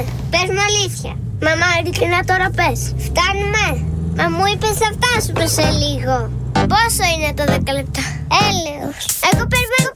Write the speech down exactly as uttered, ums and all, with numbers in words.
πες μου αλήθεια. Μαμά, ειλικρινά τώρα πες. Φτάνουμε. Μα μου είπες θα φτάσουμε σε λίγο. Πόσο είναι το δέκα λεπτά? Έλεος. Εγώ περιμένω